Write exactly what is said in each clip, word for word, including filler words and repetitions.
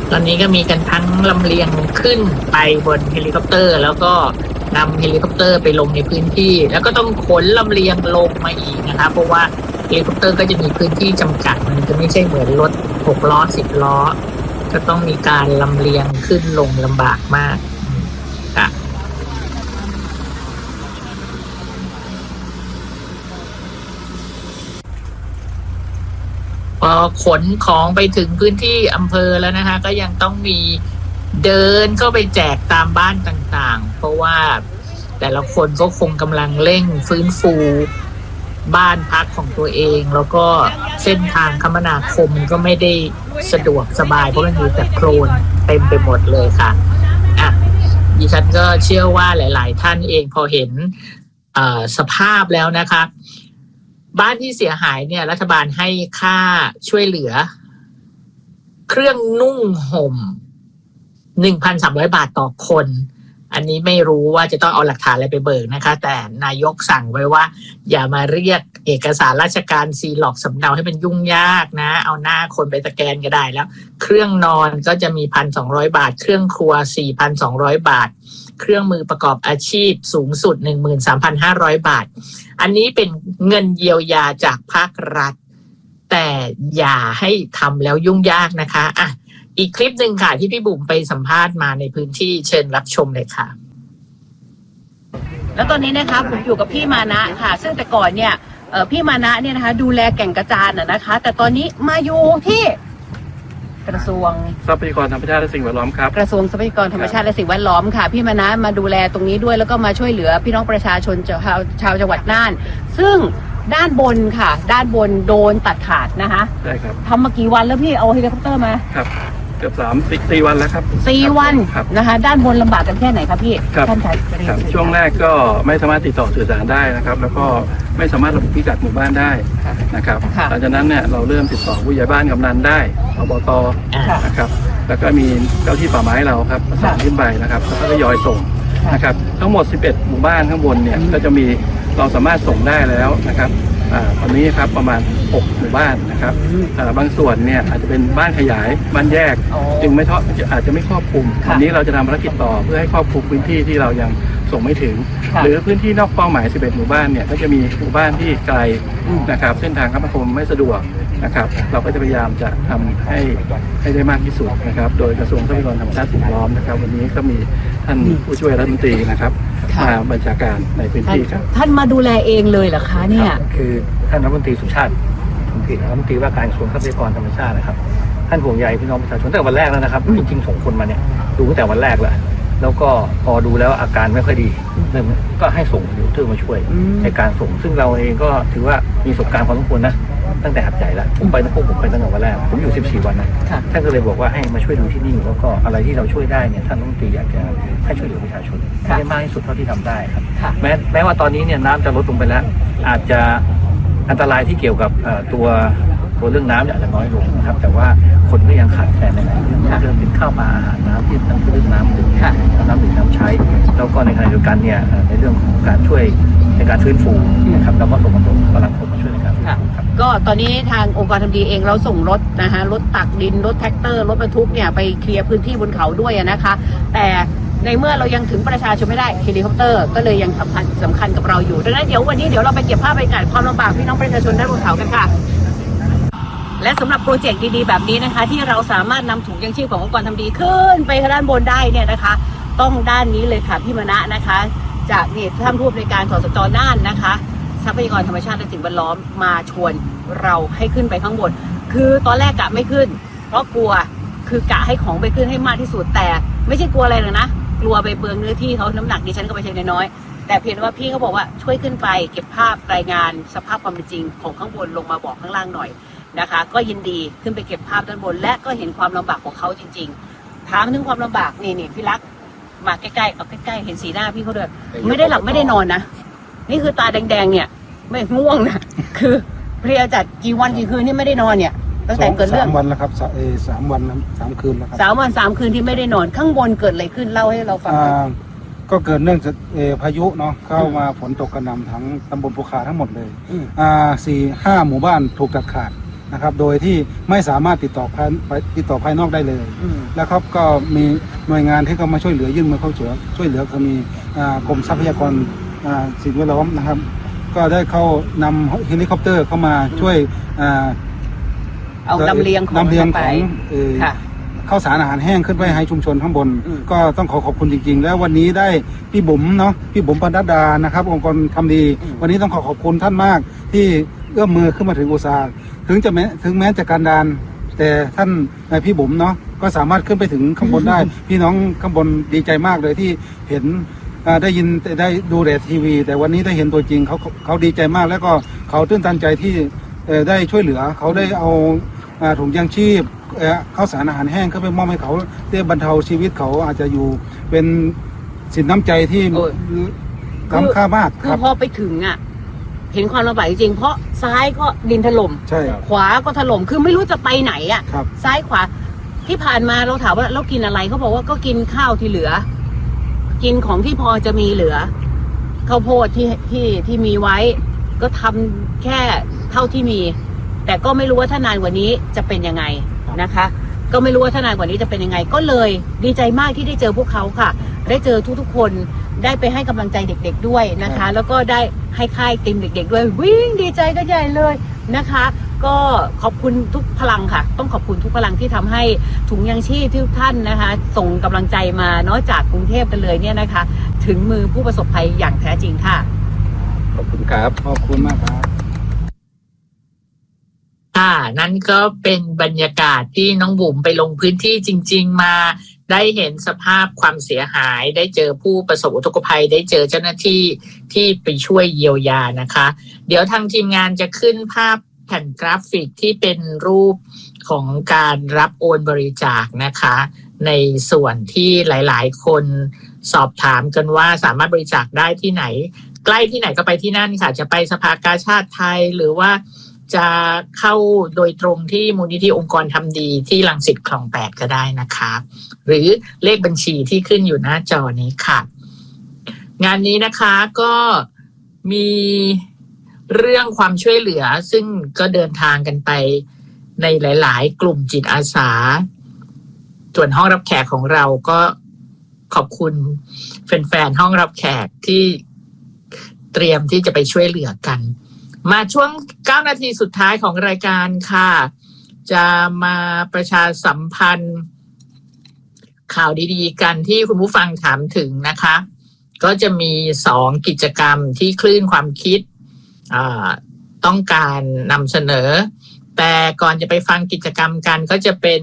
ตอนนี้ก็มีกันทั้งลำเลียงขึ้นไปบนเฮลิคอปเตอร์แล้วก็นำเฮลิคอปเตอร์ไปลงในพื้นที่แล้วก็ต้องขนลำเลียงลงมาอีกนะคะเพราะว่าเฮลิคอปเตอร์ก็จะมีพื้นที่จำกัดมันจะไม่ใช่เหมือนรถหกล้อสิบล้อก็ต้องมีการลำเลียงขึ้นลงลำบากมากค่ะพอขนของไปถึงพื้นที่อำเภอแล้วนะคะก็ยังต้องมีเดินเข้าไปแจกตามบ้านต่างๆเพราะว่าแต่ละคนก็คงกำลังเร่งฟื้นฟูบ้านพักของตัวเองแล้วก็เส้นทางคมนาคมก็ไม่ได้สะดวกสบายเพราะมันมีแต่โคลนเต็มไปหมดเลยค่ะอ่ะดิฉันก็เชื่อว่าหลายๆท่านเองพอเห็นสภาพแล้วนะคะบ้านที่เสียหายเนี่ยรัฐบาลให้ค่าช่วยเหลือเครื่องนุ่งห่ม หนึ่งพันสามร้อย บาทต่อคนอันนี้ไม่รู้ว่าจะต้องเอาหลักฐานอะไรไปเบิกนะคะแต่นายกสั่งไว้ว่าอย่ามาเรียกเอกสารราชการซีล็อกสำเนาให้เป็นยุ่งยากนะเอาหน้าคนไปสแกนก็ได้แล้วเครื่องนอนก็จะมี หนึ่งพันสองร้อย บาทเครื่องครัว สี่พันสองร้อย บาทเครื่องมือประกอบอาชีพสูงสุด หนึ่งหมื่นสามพันห้าร้อย บาทอันนี้เป็นเงินเยียวยาจากภาครัฐแต่อย่าให้ทำแล้วยุ่งยากนะคะอ่ะอีกคลิปหนึ่งค่ะที่พี่บุ๋มไปสัมภาษณ์มาในพื้นที่เชิญรับชมเลยค่ะแล้วตอนนี้นะคะผมอยู่กับพี่มานะค่ะซึ่งแต่ก่อนเนี่ยพี่มานะเนี่ยนะคะดูแลแก่งกระจานนะคะแต่ตอนนี้มาอยู่ที่กระทรวงทรัพยากรธรรมชาติและสิ่งแวดล้อมครับกระทรวงทรัพยากรธรรมชาติและสิ่งแวดล้อมค่ะพี่มานะมาดูแลตรงนี้ด้วยแล้วก็มาช่วยเหลือพี่น้องประชาชนชาวชาวจังหวัดน่านซึ่งด้านบนค่ะด้านบนโดนตัดขาดนะคะใช่ครับทำมากี่วันแล้วพี่เอาเฮลิคอปเตอร์มาครับเกือบสามสี่วันแล้วครับสี่วันนะคะด้านบนลำบากกันแค่ไหนครับพี่ท่านครับช่วงแรกก็ไม่สามารถติดต่อสื่อสารได้นะครับแล้วก็ไม่สามารถระบุพิกัดหมู่บ้านได้นะครับหลังจากนั้นเนี่ยเราเริ่มติดต่อผู้ใหญ่บ้านกำนันได้อบต.นะครับแล้วก็มีเจ้าที่ป่าไม้เราครับประสานขึ้นไปนะครับแล้วก็ทยอยส่งนะครับทั้งหมดสิบเอ็ดหมู่บ้านข้างบนเนี่ยก็จะมีเราสามารถส่งได้แล้วนะครับตอนนี้ครับประมาณหกหมู่บ้านนะครับบางส่วนเนี่ยอาจจะเป็นบ้านขยายบ้านแยกจึงไม่ทออาจจะไม่ครอบคลุมวันนี้เราจะทำภารกิจต่อเพื่อให้ครอบคลุมพื้นที่ที่เรายังส่งไม่ถึงหรือพื้นที่นอกเป้าหมายสิบเอ็ดหมู่บ้านเนี่ยก็จะมีหมู่บ้านที่ไกลนะครับเส้นทางคมนาคมไม่สะดวกนะครับเราก็จะพยายามจะทำให้ให้ได้มากที่สุดนะครับโดยกระทรวงทรัพยากรธรรมชาติสิ่งแวดล้อมนะครับวันนี้ก็มีท่านผู้ช่วยรัฐมนตรีนะครับมาบัญชาการในพื้นที่ครับท่านมาดูแลเองเลยเหรอคะเนี่ยคือท่านรัฐมนตรีสุชาติชมกลิ่นรัฐมนตรีว่าการกระทรวงทรัพยากรธรรมชาตินะครับท่านห่วงใยพี่น้องประชาชนตั้งแต่วันแรกแล้วนะครับจริงๆส่งคนมาเนี่ยดูตั้งแต่วันแรกแล้วแล้วก็พอดูแล้วอาการไม่ค่อยดีเริ่มก็ให้ส่งยูทูบมาช่วยในการส่งซึ่งเราเองก็ถือว่ามีประสบการณ์พอสมควรนะตั้งแต่หัดใหญ่แล้วผมไปตั้งพวกผมไปตั้งแต่วันแรกผมอยู่สิบสี่วันนะท่านก็เลยบอกว่าให้มาช่วยดูที่นี่แล้วก็อะไรที่เราช่วยได้เนี่ยท่านรัฐมนตรีอยากจะให้ช่วยเหลือประชาชนให้มากที่สุดเท่าที่ทำได้ครับแม้แม้ว่าตอนนี้เนี่ยน้ำจะลดลงไปแล้วอาจจะอันตรายที่เกี่ยวกับตัวตัวเรื่องน้ำอาจจะน้อยลงนะครับแต่ว่าคนก็ยังขาดแคลนในหลายเรื่องเรื่องเป็นข้าวปลาอาหารน้ำที่ต้องเรื่องน้ำดื่มน้ำดื่มน้ำใช้แล้วก็ในขณะเดียวกันเนี่ยในเรื่องของการช่วยในการฟื้นฟูนะครับเราก็ส่งกำลังคนมาช่วยในการก็ตอนนี้ทางองค์กรทำดีเองเราส่งรถนะคะรถตักดินรถแท็กเตอร์รถบรรทุกเนี่ยไปเคลียร์พื้นที่บนเขาด้วยนะคะแต่ในเมื่อเรายังถึงประชาชนไม่ได้เฮลิคอปเตอร์ก็เลยยังสำคัญสำคัญกับเราอยู่ดังนั้นเดี๋ยววันนี้เดี๋ยวเราไปเก็บภาพบรรยากาศความลำบากพี่น้องประชาชนด้านบนเขากันค่ะและสำหรับโปรเจกต์ดีๆแบบนี้นะคะที่เราสามารถนำถุงยังชีพขององค์กรทำดีขึ้นไปด้านบนได้เนี่ยนะคะต้องด้านนี้เลยค่ะพี่มณะนะคะจากเนี่ยท่านผู้อำนวยการสสจ.น่านนะคะทรัพยากรธรรมชาติและสิ่งแวดล้อมมาชวนเราให้ขึ้นไปข้างบนคือตอนแรกกะไม่ขึ้นเพราะกลัวคือกะให้ของไปขึ้นให้มากที่สุดแต่ไม่ใช่กลัวอะไรหรอกนะกลัวไปเบืองเนื้อที่เขาน้ำหนักดิฉันก็ไปใช้น้อยแต่เพียงว่าพี่เขาบอกว่าช่วยขึ้นไปเก็บภาพรายงานสภาพความเป็นจริงของข้างบนลงมาบอกข้างล่างหน่อยนะคะก็ยินดีขึ้นไปเก็บภาพด้านบนและก็เห็นความลำบากของเขาจริงๆถามถึงความลำบากนี่นี่พี่รักมาใกล้ๆเอาใกล้ๆเห็นสีหน้าพี่เขาด้วยไม่ได้หลับไม่ได้นอนนะนี่คือตาแดงๆเนี่ยไม่ง่วงนะคือเพลียจัดกี่วันกี่คืนที่ไม่ได้นอนเนี่ยตั้งแต่เกิดเรื่องสามวันแล้วครับสามวันสามคืนแล้วครับสามวันสามคืนที่ไม่ได้นอนข้างบนเกิดอะไรขึ้นเล่าให้เราฟังก็เกิดเนื่องจากพายุเนาะเข้ามาฝนตกกระหน่ำทั้งตำบลภูคาทั้งหมดเลยอ่าสี่ห้าหมู่บ้านถูกตัดขาดนะครับโดยที่ไม่สามารถติดต่อภายติดต่อภายนอกได้เลยแล้วครับก็มีหน่วยงานที่เข้ามาช่วยเหลือยื่นมือเข้าช่วยช่วยเหลือก็มีกรมทรัพยากรสิ่งแวดล้อมนะครับก็ได้เข้านำเฮลิคอปเตอร์เข้ามาช่วยเอาลำเลียงของลำเลียงของข้าวสารอาหารแห้งขึ้นไปให้ชุมชนข้างบนก็ต้องขอขอบคุณจริงๆแล้ววันนี้ได้พี่บุ๋มเนาะพี่บุ๋มปนัดดานะครับองค์กรทำดีวันนี้ต้องขอขอบคุณท่านมากที่เอื้อมมือขึ้นมาถึงอุตสาหถึงจะแม้ถึงแม้จะการดานแต่ท่านนายพี่บุ๋มเนาะก็สามารถขึ้นไปถึงข้างบนได้พี่น้องข้างบนดีใจมากเลยที่เห็นได้ยินได้ดูแต่ทีวีแต่วันนี้ได้เห็นตัวจริงเขาเขาดีใจมากแล้วก็เขาตื้นตันใจที่ได้ช่วยเหลือเขาได้เอาถุงยางชีพข้าวสารอาหารแห้งเข้าไปมอบให้เขาได้บรรเทาชีวิตเขาอาจจะอยู่เป็นสินน้ำใจที่ล้ำค่ามากคือพอไปถึงอ่ะเห็นความลำบากจริงเพราะซ้ายก็ดินถล่มขวาก็ถล่มคือไม่รู้จะไปไหนอ่ะซ้ายขวาที่ผ่านมาเราถามว่าเรากินอะไรเขาบอกว่าก็กินข้าวที่เหลือกินของที่พอจะมีเหลือข้าวโพดที่ที่ที่มีไว้ก็ทำแค่เท่าที่มีแต่ก็ไม่รู้ว่าถ้านานกว่านี้จะเป็นยังไงนะคะก็ไม่รู้ว่าถ้านานกว่านี้จะเป็นยังไงก็เลยดีใจมากที่ได้เจอพวกเขาค่ะได้เจอทุกๆคนได้ไปให้กำลังใจเด็กๆด้วยนะคะแล้วก็ได้ให้ค่ายติมเด็กๆด้วยวิ่งดีใจก็ใหญ่เลยนะคะก็ขอบคุณทุกพลังค่ะต้องขอบคุณทุกพลังที่ทำให้ถุงยังชีพทุกท่านนะคะส่งกำลังใจมาเนาะจากกรุงเทพกันเลยเนี่ยนะคะถึงมือผู้ประสบภัยอย่างแท้จริงค่ะขอบคุณครับขอบคุณมากครับค่ะนั่นก็เป็นบรรยากาศที่น้องบุ๋มไปลงพื้นที่จริงๆมาได้เห็นสภาพความเสียหายได้เจอผู้ประสบอุทกภัยได้เจอเจ้าหน้าที่ที่ไปช่วยเยียวยานะคะเดี๋ยวทางทีมงานจะขึ้นภาพแผ่นกราฟิกที่เป็นรูปของการรับโอนบริจาคนะคะในส่วนที่หลายๆคนสอบถามกันว่าสามารถบริจาคได้ที่ไหนใกล้ที่ไหนก็ไปที่นั่นค่ะจะไปสภากาชาติไทยหรือว่าจะเข้าโดยตรงที่มูลนิธิองค์กรทำดีที่รังสิตคลองแปดก็ได้นะคะหรือเลขบัญชีที่ขึ้นอยู่หน้าจอนี้ค่ะงานนี้นะคะก็มีเรื่องความช่วยเหลือซึ่งก็เดินทางกันไปในหลายๆกลุ่มจิตอาสาส่วนห้องรับแขกของเราก็ขอบคุณแฟนๆห้องรับแขกที่เตรียมที่จะไปช่วยเหลือกันมาช่วงเก้านาทีสุดท้ายของรายการค่ะจะมาประชาสัมพันธ์ข่าวดีๆกันที่คุณผู้ฟังถามถึงนะคะก็จะมีสองกิจกรรมที่คลื่นความคิดต้องการนำเสนอแต่ก่อนจะไปฟังกิจกรรมกันก็จะเป็น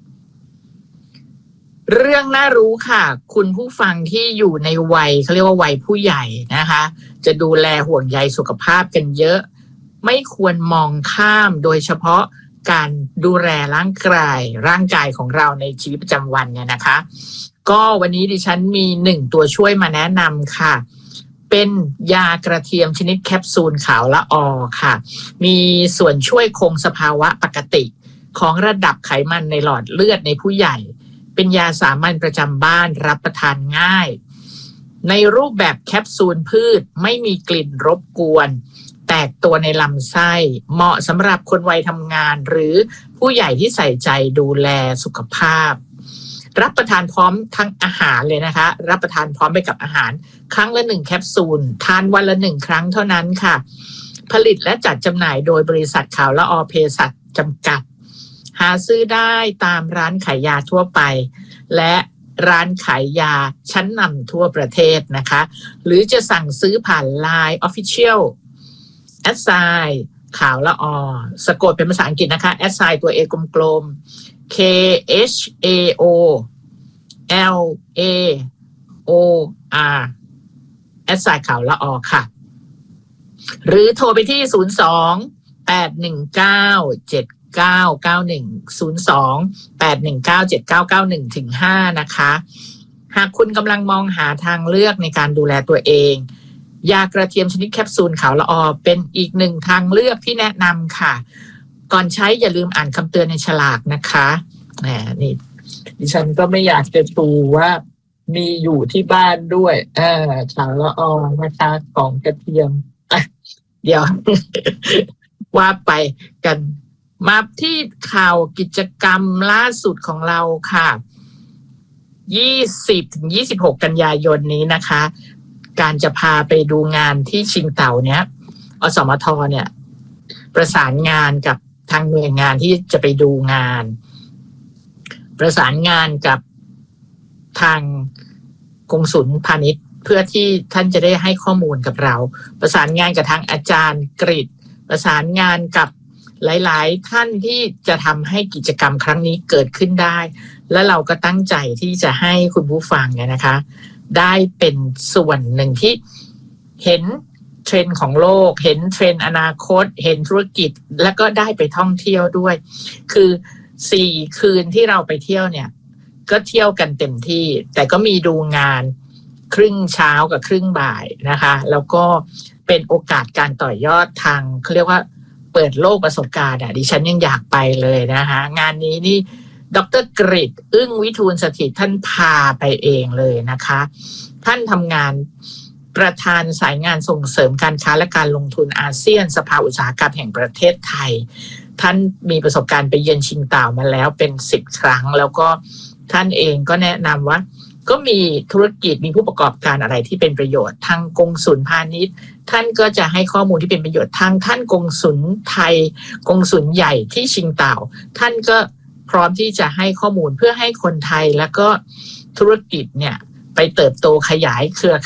เรื่องน่ารู้ค่ะคุณผู้ฟังที่อยู่ในวัยเขาเรียกว่าวัยผู้ใหญ่นะคะจะดูแลห่วงใยสุขภาพกันเยอะไม่ควรมองข้ามโดยเฉพาะการดูแลร่างกายร่างกายของเราในชีวิตประจำวันเนี่ยนะคะก็วันนี้ดิฉันมีหนึ่งตัวช่วยมาแนะนำค่ะเป็นยากระเทียมชนิดแคปซูลขาวละออค่ะมีส่วนช่วยคงสภาวะปกติของระดับไขมันในหลอดเลือดในผู้ใหญ่เป็นยาสามัญประจำบ้านรับประทานง่ายในรูปแบบแคปซูลพืชไม่มีกลิ่นรบกวนแตกตัวในลำไส้เหมาะสำหรับคนวัยทำงานหรือผู้ใหญ่ที่ใส่ใจดูแลสุขภาพรับประทานพร้อมทั้งอาหารเลยนะคะรับประทานพร้อมไปกับอาหารครั้งละหนึ่งแคปซูลทานวันละหนึ่งครั้งเท่านั้นค่ะผลิตและจัดจำหน่ายโดยบริษัทขาวละออเภสัชจำกัดหาซื้อได้ตามร้านขายยาทั่วไปและร้านขายยาชั้นนำทั่วประเทศนะคะหรือจะสั่งซื้อผ่าน ไลน์ Official แอดไซน์ขาวละออสะกดเป็นภาษาอังกฤษนะคะแอดไซน์ตัว A กลมๆ K H A O L A O R แอดไซน์ขาวละออค่ะหรือโทรไปที่ศูนย์ สอง แปด หนึ่ง เก้า เจ็ด เก้า เก้า หนึ่ง ศูนย์ สอง แปด หนึ่ง เก้า เจ็ด เก้า เก้า หนึ่ง ถึง ห้านะคะหากคุณกำลังมองหาทางเลือกในการดูแลตัวเองยากระเทียมชนิดแคปซูลขาวละออเป็นอีกหนึ่งทางเลือกที่แนะนำค่ะก่อนใช้อย่าลืมอ่านคำเตือนในฉลากนะคะแหมนี่ดิฉันก็ไม่อยากจะดูว่ามีอยู่ที่บ้านด้วยเออขาวละออนะคะของกระเทียมอ่ะเดี๋ยวว่าไปกันมาที่ข่าวกิจกรรมล่าสุดของเราค่ะยี่สิบถึงยี่สิบหกกันยายนนี้นะคะการจะพาไปดูงานที่ชิงเต่าเนี้ยอสมทเนี่ยประสานงานกับทางหน่วยงานที่จะไปดูงานประสานงานกับทางกงสุลพาณิชย์เพื่อที่ท่านจะได้ให้ข้อมูลกับเราประสานงานกับทางอาจารย์กฤษประสานงานกับหลายๆท่านที่จะทำให้กิจกรรมครั้งนี้เกิดขึ้นได้และเราก็ตั้งใจที่จะให้คุณผู้ฟังเนี่ยนะคะได้เป็นส่วนหนึ่งที่เห็นเทรนด์ของโลกเห็นเทรนด์อนาคตเห็นธุรกิจแล้วก็ได้ไปท่องเที่ยวด้วยคือสี่คืนที่เราไปเที่ยวเนี่ยก็เที่ยวกันเต็มที่แต่ก็มีดูงานครึ่งเช้ากับครึ่งบ่ายนะคะแล้วก็เป็นโอกาสการต่อยอดทางเขาเรียกว่าเปิดโลกประสบการณ์อ่ะดิฉันยังอยากไปเลยนะคะงานนี้นี่ดร.กฤษอึ้งวิทูลสถิตท่านพาไปเองเลยนะคะท่านทำงานประธานสายงานส่งเสริมการค้าและการลงทุนอาเซียนสภาอุตสาหกรรมแห่งประเทศไทยท่านมีประสบการณ์ไปเยือนชิงเต่ามาแล้วเป็นสิบครั้งแล้วก็ท่านเองก็แนะนำว่าก็มีธุรกิจมีผู้ประกอบการอะไรที่เป็นประโยชน์ทางกงสุลพาณิชย์ท่านก็จะให้ข้อมูลที่เป็นประโยชน์ทางท่านกงสุลไทยกงสุลใหญ่ที่ชิงเต่าท่านก็พร้อมที่จะให้ข้อมูลเพื่อให้คนไทยแล้วก็ธุรกิจเนี่ยไปเติบโตขยายเครือ